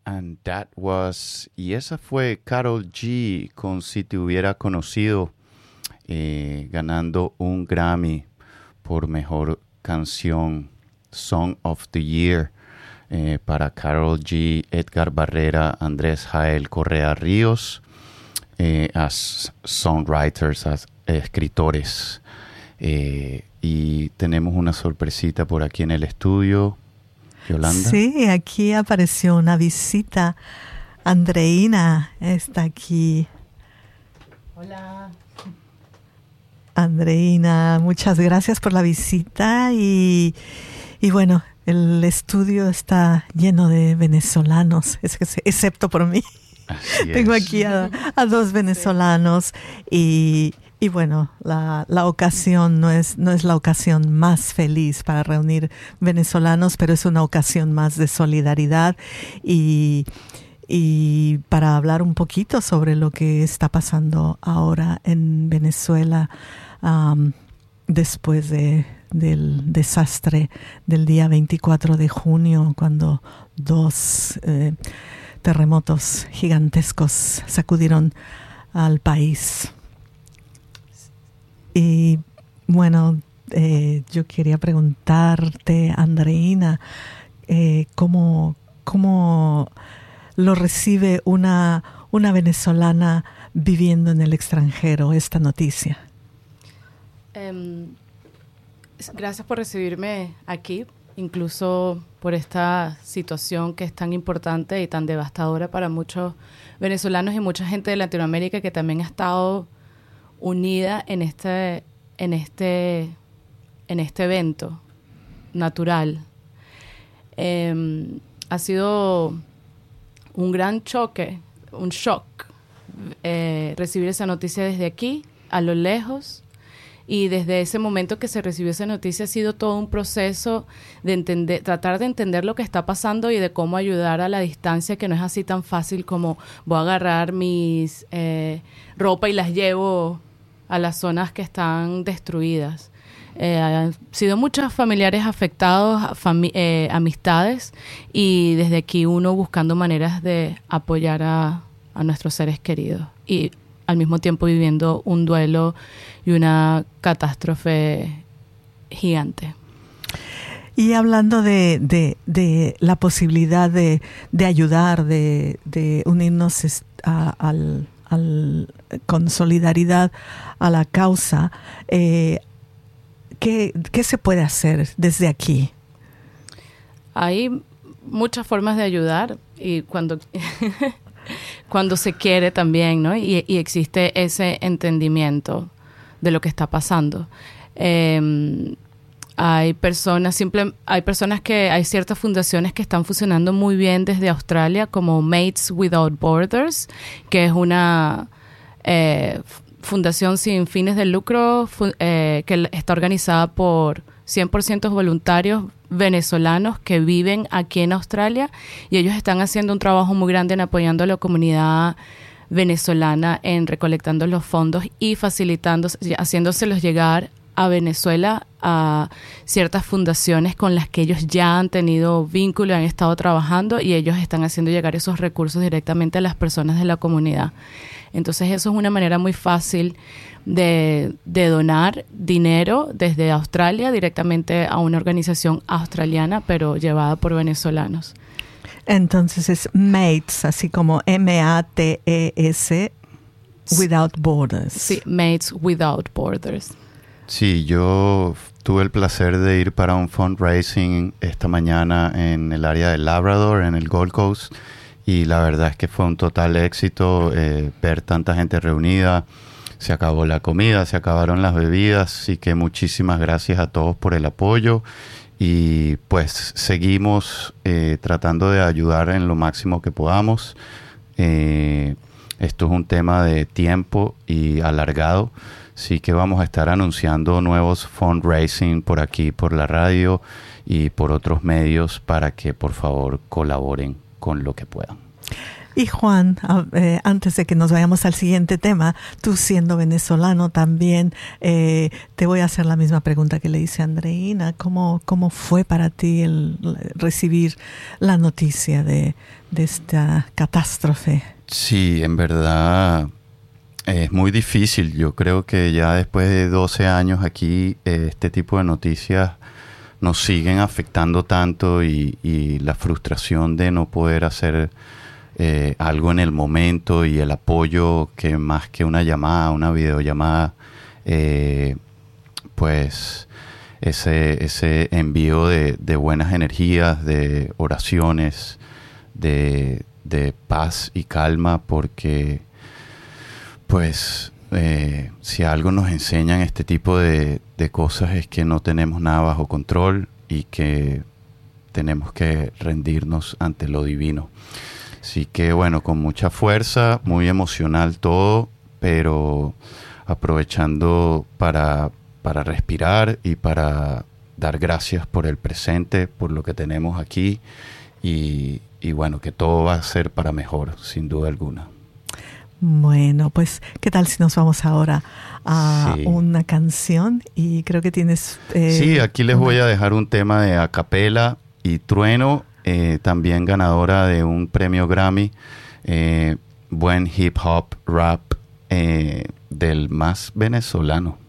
Y esa fue Karol G con Si Te Hubiera Conocido, ganando un Grammy por mejor canción, Song of the Year, para Karol G, Edgar Barrera, Andrés Jael Correa Ríos, as songwriters, as escritores. Y tenemos una sorpresita por aquí en el estudio. Yolanda. Sí, aquí apareció una visita. Andreina está aquí. Hola. Andreina, muchas gracias por la visita y bueno, el estudio está lleno de venezolanos, excepto por mí. Tengo aquí a dos venezolanos y bueno, la ocasión no es la ocasión más feliz para reunir venezolanos, pero es una ocasión más de solidaridad y para hablar un poquito sobre lo que está pasando ahora en Venezuela después del desastre del día 24 de junio, cuando dos terremotos gigantescos sacudieron al país. Y bueno, yo quería preguntarte, Andreina, ¿cómo lo recibe una venezolana viviendo en el extranjero esta noticia? Gracias por recibirme aquí, incluso por esta situación que es tan importante y tan devastadora para muchos venezolanos y mucha gente de Latinoamérica que también ha estado unida en este evento natural. Ha sido un gran choque, un shock, recibir esa noticia desde aquí, a lo lejos. Y desde ese momento que se recibió esa noticia ha sido todo un proceso de tratar de entender lo que está pasando y de cómo ayudar a la distancia, que no es así tan fácil como voy a agarrar mis ropa y las llevo a las zonas que están destruidas. Han sido muchos familiares afectados, amistades, y desde aquí uno buscando maneras de apoyar a nuestros seres queridos. Y al mismo tiempo viviendo un duelo y una catástrofe gigante. Y hablando de la posibilidad de ayudar, de unirnos con solidaridad a la causa, ¿qué se puede hacer desde aquí? Hay muchas formas de ayudar y cuando se quiere también, ¿no? Y existe ese entendimiento de lo que está pasando. Hay ciertas fundaciones que están funcionando muy bien desde Australia, como Mates Without Borders, que es una fundación sin fines de lucro que está organizada por 100% voluntarios venezolanos que viven aquí en Australia, y ellos están haciendo un trabajo muy grande en apoyando a la comunidad venezolana en recolectando los fondos y haciéndoselos llegar a Venezuela a ciertas fundaciones con las que ellos ya han tenido vínculo y han estado trabajando, y ellos están haciendo llegar esos recursos directamente a las personas de la comunidad. Entonces eso es una manera muy fácil de donar dinero desde Australia directamente a una organización australiana, pero llevada por venezolanos. Entonces es Mates, así como MATES, Without Borders. Sí, Mates Without Borders. Sí, yo tuve el placer de ir para un fundraising esta mañana en el área de Labrador, en el Gold Coast, y la verdad es que fue un total éxito ver tanta gente reunida. Se acabó la comida, se acabaron las bebidas, así que muchísimas gracias a todos por el apoyo, y pues seguimos tratando de ayudar en lo máximo que podamos. Esto es un tema de tiempo y alargado, así que vamos a estar anunciando nuevos fundraising por aquí, por la radio y por otros medios, para que por favor colaboren con lo que puedan. Y Juan, antes de que nos vayamos al siguiente tema, tú siendo venezolano también, te voy a hacer la misma pregunta que le hice a Andreina. ¿Cómo fue para ti el recibir la noticia de esta catástrofe? Sí, en verdad es muy difícil. Yo creo que ya después de 12 años aquí, este tipo de noticias nos siguen afectando tanto y la frustración de no poder hacer algo en el momento y el apoyo que más que una llamada, una videollamada, pues ese envío de buenas energías, de oraciones, de paz y calma, porque pues si algo nos enseñan este tipo de cosas es que no tenemos nada bajo control y que tenemos que rendirnos ante lo divino. Así que bueno, con mucha fuerza, muy emocional todo, pero aprovechando para respirar y para dar gracias por el presente, por lo que tenemos aquí y bueno, que todo va a ser para mejor, sin duda alguna. Bueno, pues, ¿qué tal si nos vamos ahora a una canción? Y creo que tienes... sí, aquí les voy a dejar un tema de a capela y Trueno, también ganadora de un premio Grammy, buen hip hop rap del más venezolano.